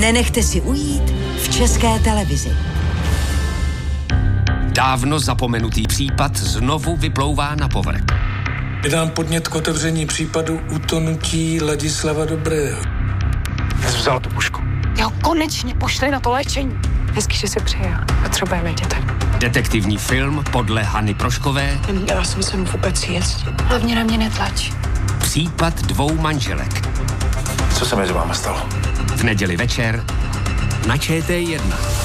Nenechte si ujít v České televizi. Dávno zapomenutý případ znovu vyplouvá na povrch. Vydám podnět k otevření případu utonutí Ladislava Dobrého. Jsi vzal tu pušku. Jo, konečně pošli na to léčení. Hezky, že jsi přijel. Potřebujeme tě tady. Detektivní film podle Hany Proškové. Neměla jsem sem vůbec jíst. Hlavně na mě netlač. Případ 2 manželek. Co se mezi váma stalo? V neděli večer na ČT1.